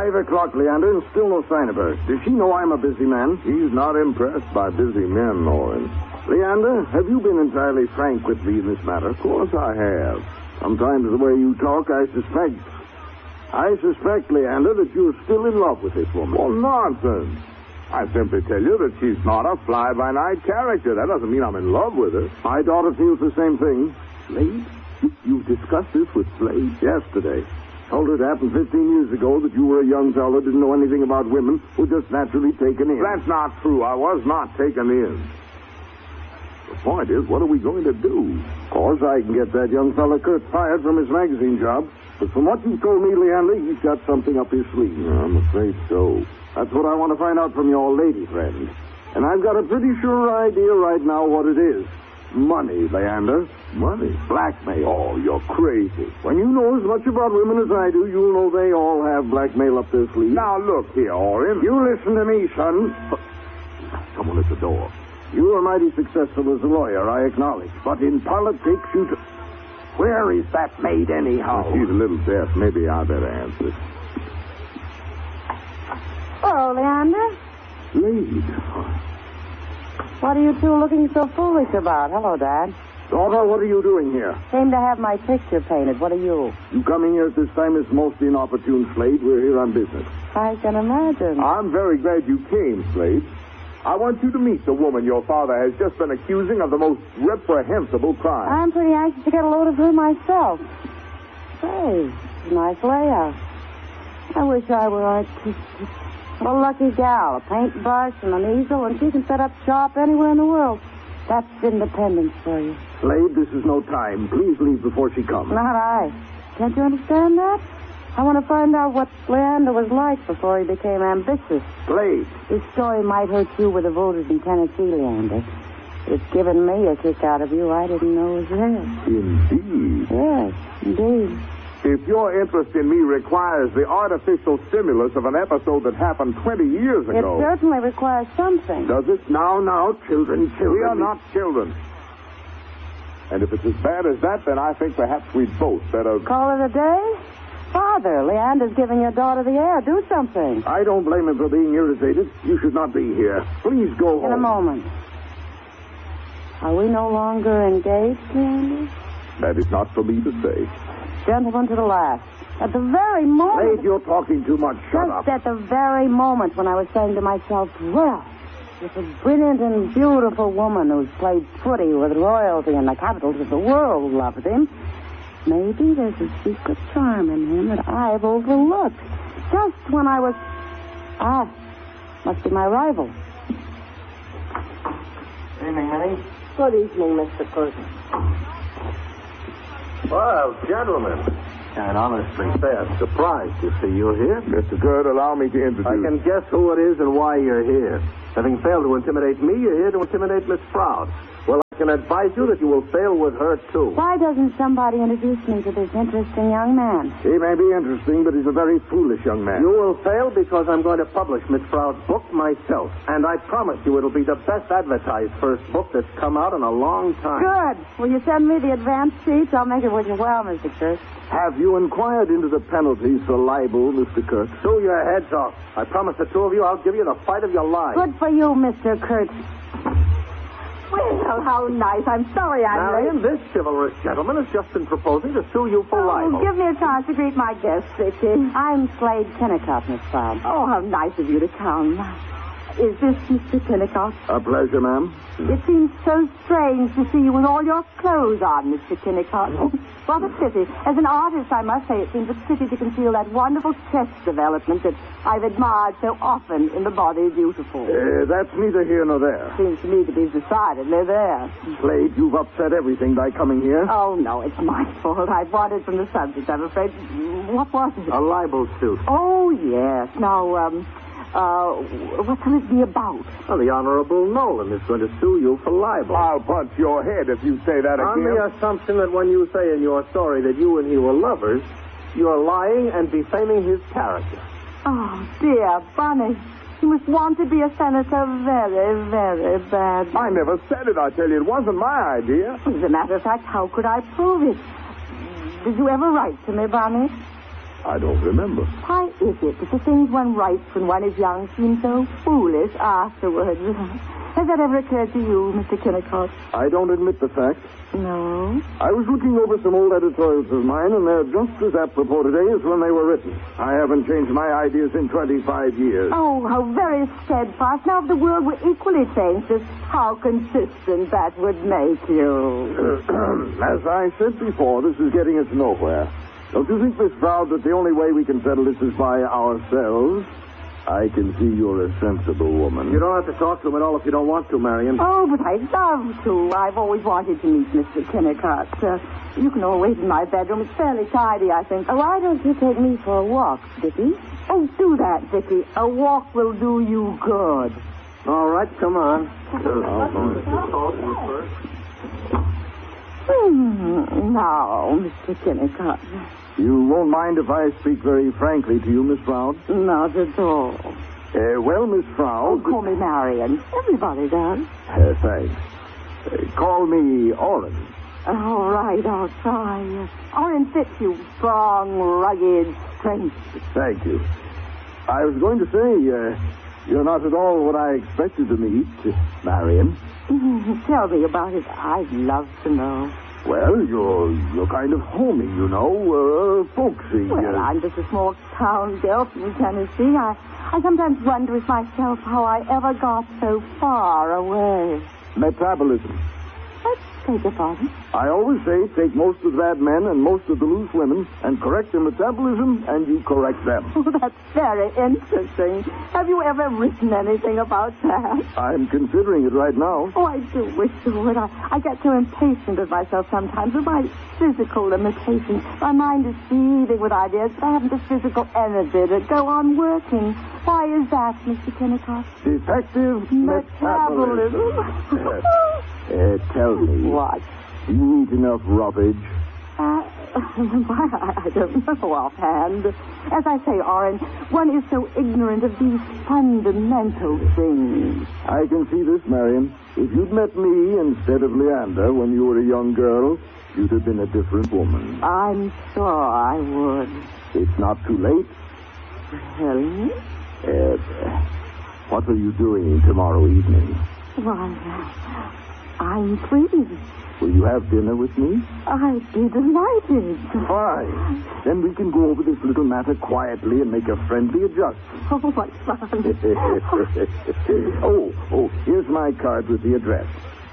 5 o'clock, Leander, and still no sign of her. Does she know I'm a busy man? He's not impressed by busy men, Orin. Leander, have you been entirely frank with me in this matter? Of course I have. Sometimes the way you talk, I suspect, Leander, that you're still in love with this woman. Well, nonsense. I simply tell you that she's not a fly-by-night character. That doesn't mean I'm in love with her. My daughter feels the same thing. Slade? You've discussed this with Slade? Yesterday. Told her it happened 15 years ago, that you were a young fellow, didn't know anything about women, were just naturally taken in. That's not true. I was not taken in. The point is, what are we going to do? Of course, I can get that young fellow Kurt fired from his magazine job. But from what you've told me, Leander, he's got something up his sleeve. I'm afraid so. That's what I want to find out from your lady friend. And I've got a pretty sure idea right now what it is. Money, Leander. Money? Blackmail. Oh, you're crazy. When you know as much about women as I do, you'll know they all have blackmail up their sleeve. Now, look here, Orin. You listen to me, son. Someone at the door. You are mighty successful as a lawyer, I acknowledge. But in politics, Where is that maid, anyhow? Well, she's a little deaf. Maybe I better answer. Hello, Leander. Slade. What are you two looking so foolish about? Hello, Dad. Daughter, what are you doing here? Came to have my picture painted. What are you? You coming here at this time is most inopportune, Slade. We're here on business. I can imagine. I'm very glad you came, Slade. I want you to meet the woman your father has just been accusing of the most reprehensible crime. I'm pretty anxious to get a load of her myself. Say, nice layout. I wish I were artistic. What a lucky gal. A paintbrush and an easel, and she can set up shop anywhere in the world. That's independence for you. Slade, this is no time. Please leave before she comes. Not I. Can't you understand that? I want to find out what Leander was like before he became ambitious. Slade. This story might hurt you with the voters in Tennessee, Leander. It's given me a kick out of you I didn't know was there. Indeed. Yes, indeed. If your interest in me requires the artificial stimulus of an episode that happened 20 years ago... It certainly requires something. Does it? Now, children. We are not children. And if it's as bad as that, then I think perhaps we'd both better... Call it a day? Father, Leander's giving your daughter the air. Do something. I don't blame him for being irritated. You should not be here. Please go home. In a moment. Are we no longer engaged, Leander? That is not for me to say. Gentlemen, to the last. At the very moment... Slade, you're talking too much. Shut up. Just at the very moment when I was saying to myself, well, if a brilliant and beautiful woman who's played footy with royalty in the capitals of the world loves him, maybe there's a secret charm in him that I've overlooked. Just when I was... must be my rival. Good evening, Minnie. Good evening, Mr. Curtin. Well, gentlemen, can't honestly say I'm surprised to see you here. Mr. Gerd, allow me to introduce... I can guess who it is and why you're here. Having failed to intimidate me, you're here to intimidate Miss Proud. Well, I can advise you that you will fail with her, too. Why doesn't somebody introduce me to this interesting young man? He may be interesting, but he's a very foolish young man. You will fail because I'm going to publish Miss Proud's book myself. And I promise you it'll be the best advertised first book that's come out in a long time. Good. Will you send me the advance sheets? I'll make it worth your while, Mr. Kurtz. Have you inquired into the penalties for libel, Mr. Kurtz? Sew your heads off. I promise the two of you I'll give you the fight of your lives. Good for you, Mr. Kurtz. Well, how nice. I'm sorry I'm Marion, this chivalrous gentleman has just been proposing to sue you for libel. Give me a chance to greet my guests, Vicky. I'm Slade Kennicott, Miss Proud. Oh, how nice of you to come. Is this Mr. Kennicott? A pleasure, ma'am. It seems so strange to see you with all your clothes on, Mr. Kennicott. What a pity. As an artist, I must say it seems a pity to conceal that wonderful chest development that I've admired so often in the body beautiful. That's neither here nor there. Seems to me to be decidedly there. Slade, you've upset everything by coming here. Oh, no, it's my fault. I've wandered from the subject, I'm afraid. What was it? A libel suit. Oh, yes. Now, what can it be about? Well, the Honorable Nolan is going to sue you for libel. I'll punch your head if you say that On again. the assumption that when you say in your story that you and he were lovers, you're lying and defaming his character. Oh, dear Bunny. You must want to be a senator very, very bad. I never said it, I tell you. It wasn't my idea. As a matter of fact, how could I prove it? Did you ever write to me, Bunny? I don't remember. Why is it that the things one writes when one is young seem so foolish afterwards? Has that ever occurred to you, Mr. Kennicott? I don't admit the fact. No. I was looking over some old editorials of mine, and they're just as apropos today as when they were written. I haven't changed my ideas in 25 years. Oh, how very steadfast. Now, if the world were equally changed, just how consistent that would make you. As I said before, this is getting us nowhere. Don't you think, Miss Froud, that the only way we can settle this is by ourselves? I can see you're a sensible woman. You don't have to talk to him at all if you don't want to, Marion. Oh, but I'd love to. I've always wanted to meet Mr. Kennicott. You can all wait in my bedroom. It's fairly tidy, I think. Why don't you take me for a walk, Dickie? Oh, do that, Dickie. A walk will do you good. All right, come on. Now, Mr. Kennicott. You won't mind if I speak very frankly to you, Miss Froud? Not at all. Well, Miss Froud... Oh, call me Marion. Everybody does. Thanks. Call me Orrin. All right, I'll try. Orrin fits you. Strong, rugged, strength. Thank you. I was going to say, you're not at all what I expected to meet, Marion. Tell me about it. I'd love to know. Well, you're kind of homey, you know, folksy. Well, I'm just a small town girl from Tennessee. I sometimes wonder with myself how I ever got so far away. Metabolism. Let's take a pardon. I always say take most of the bad men and most of the loose women and correct their metabolism, and you correct them. Oh, that's very interesting. Have you ever written anything about that? I'm considering it right now. Oh, I do wish you would. I get so impatient of myself sometimes with my physical limitations. My mind is seething with ideas, but I haven't the physical energy to go on working. Why is that, Mr. Kennicott? Defective metabolism. Tell me. What? Do you eat enough roughage? I don't know offhand. As I say, Orrin, one is so ignorant of these fundamental things. I can see this, Marion. If you'd met me instead of Leander when you were a young girl, you'd have been a different woman. I'm sure I would. It's not too late. Really? What are you doing tomorrow evening? Why, I'm free. Will you have dinner with me? I'd be delighted. Fine. Then we can go over this little matter quietly and make a friendly adjustment. Oh, what fun. Oh, here's my card with the address.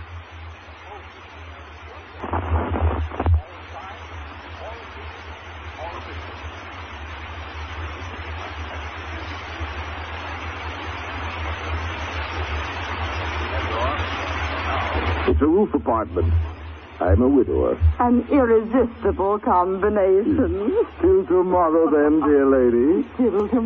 It's a roof apartment. I'm a widower. An irresistible combination. Till tomorrow, then, dear lady. Till tomorrow.